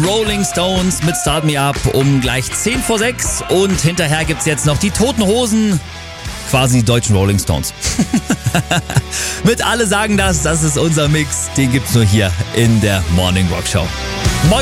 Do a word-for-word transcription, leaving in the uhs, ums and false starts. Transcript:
Rolling Stones mit Start Me Up um gleich zehn vor sechs und hinterher gibt's jetzt noch die Toten Hosen, quasi die deutschen Rolling Stones. Mit Alle sagen das, das ist unser Mix, den gibt's nur hier in der Morning Rock Show.